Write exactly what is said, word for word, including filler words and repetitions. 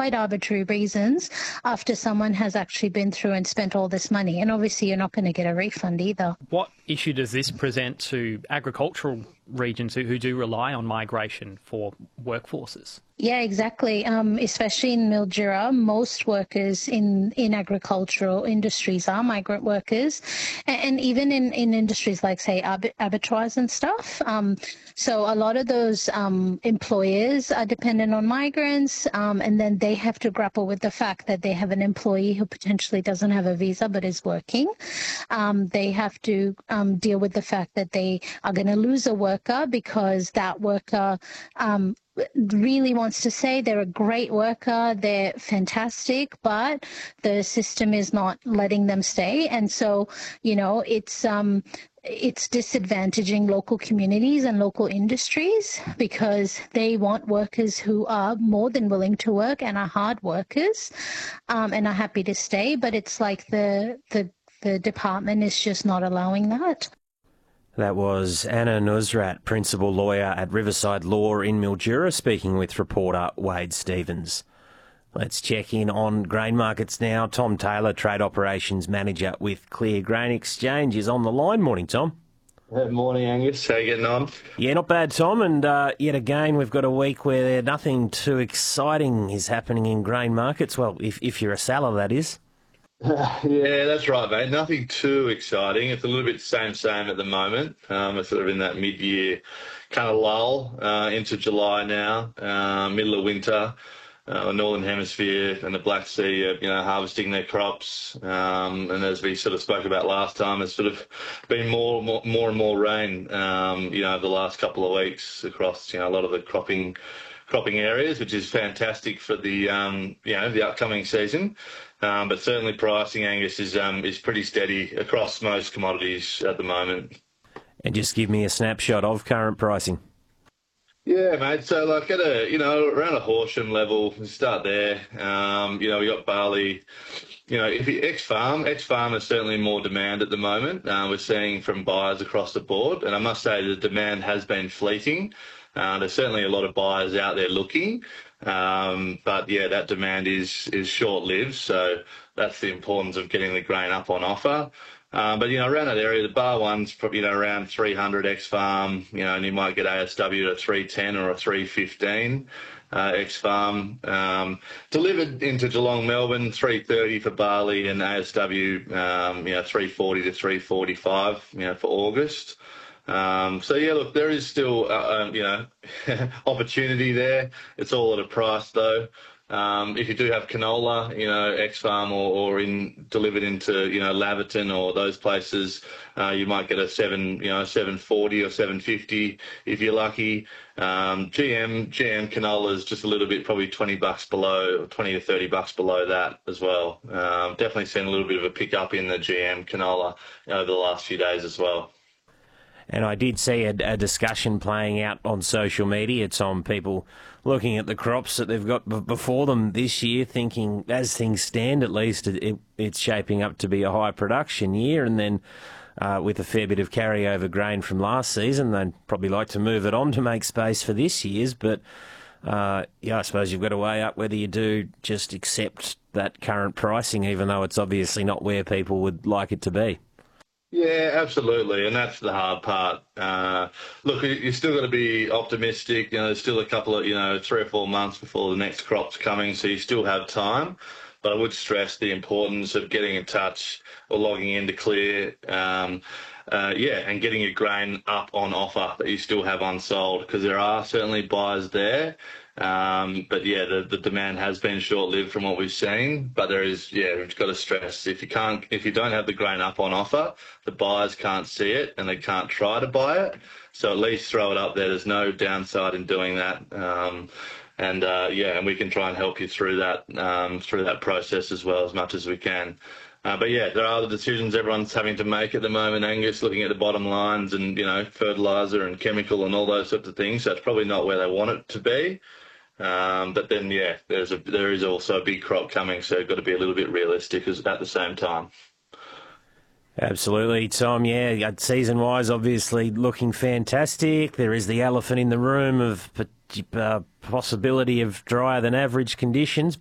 quite arbitrary reasons after someone has actually been through and spent all this money. And obviously you're not going to get a refund either. What issue does this present to agricultural regions who, who do rely on migration for workforces? Yeah, exactly. Um, especially in Mildura, most workers in, in agricultural industries are migrant workers, and, and even in, in industries like, say, ab- abattoirs and stuff. Um, so a lot of those um, employers are dependent on migrants, um, and then they have to grapple with the fact that they have an employee who potentially doesn't have a visa but is working. Um, they have to um, deal with the fact that they are going to lose a worker because that worker um, really wants to say they're a great worker, they're fantastic, but the system is not letting them stay. And so, you know, it's um, it's disadvantaging local communities and local industries because they want workers who are more than willing to work and are hard workers um, and are happy to stay. But it's like the the the department is just not allowing that. That was Anna Nusrat, Principal Lawyer at Riverside Law in Mildura, speaking with reporter Wade Stevens. Let's check in on grain markets now. Tom Taylor, Trade Operations Manager with Clear Grain Exchange, is on the line. Morning, Tom. Good morning, Angus. How are you getting on? Yeah, not bad, Tom. And uh, yet again, we've got a week where nothing too exciting is happening in grain markets. Well, if, if you're a seller, that is. Yeah, that's right, mate. Nothing too exciting. It's a little bit same, same at the moment. Um, we're sort of in that mid-year kind of lull uh, into July now, uh, middle of winter. Uh, the Northern Hemisphere and the Black Sea are, you know, harvesting their crops. Um, and as we sort of spoke about last time, it's sort of been more, more, more and more rain, um, you know, over the last couple of weeks across, you know, a lot of the cropping cropping areas, which is fantastic for the, um, you know, the upcoming season. Um, but certainly pricing, Angus, is um, is pretty steady across most commodities at the moment. And just give me a snapshot of current pricing. Yeah, mate. So, like at a, you know, around a Horsham level, we start there. Um, you know, we got barley. You know, if you ex-farm, ex-farm is certainly more demand at the moment. Uh, we're seeing from buyers across the board, and I must say the demand has been fleeting. Uh, there's certainly a lot of buyers out there looking. Um, but yeah, that demand is is short-lived, so that's the importance of getting the grain up on offer. Um, but you know, around that area, the bar one's probably, you know, around three hundred ex-farm, you know, and you might get A S W at three ten or a three fifteen uh, ex-farm. Um, delivered into Geelong, Melbourne, three thirty for barley, and A S W, um, you know, three forty to three forty-five, you know, for August. Um, so yeah, look, there is still, uh, um, you know, opportunity there. It's all at a price though. Um, if you do have canola, you know, ex-farm or, or in delivered into, you know, Laverton or those places, uh, you might get a seven, you know, seven forty or seven fifty if you're lucky. Um, G M G M canola is just a little bit, probably twenty bucks below, twenty to thirty bucks below that as well. Um, definitely seen a little bit of a pickup in the G M canola over the last few days as well. And I did see a, a discussion playing out on social media, Tom, people looking at the crops that they've got b- before them this year, thinking, as things stand at least, it, it, it's shaping up to be a high production year. And then uh, with a fair bit of carryover grain from last season, they'd probably like to move it on to make space for this year's. But uh, yeah, I suppose you've got to weigh up whether you do just accept that current pricing, even though it's obviously not where people would like it to be. Yeah, absolutely, and that's the hard part. Uh, look, you still got to be optimistic. You know, there's still a couple of, you know, three or four months before the next crop's coming, so you still have time. But I would stress the importance of getting in touch or logging into Clear, um, uh, yeah, and getting your grain up on offer that you still have unsold, because there are certainly buyers there. Um, but yeah, the, the demand has been short-lived from what we've seen. But there is, yeah, we've got to stress, if you can't, if you don't have the grain up on offer, the buyers can't see it and they can't try to buy it. So at least throw it up there. There's no downside in doing that. Um, and uh, yeah, and we can try and help you through that um, through that process as well as much as we can. Uh, but yeah, there are the decisions everyone's having to make at the moment, Angus, looking at the bottom lines and, you know, fertiliser and chemical and all those sorts of things. So it's probably not where they want it to be. Um, but then, yeah, there's a, there is also a big crop coming, so you've got to be a little bit realistic as, at the same time. Absolutely, Tom. Yeah, season-wise, obviously looking fantastic. There is the elephant in the room of uh, possibility of drier than average conditions.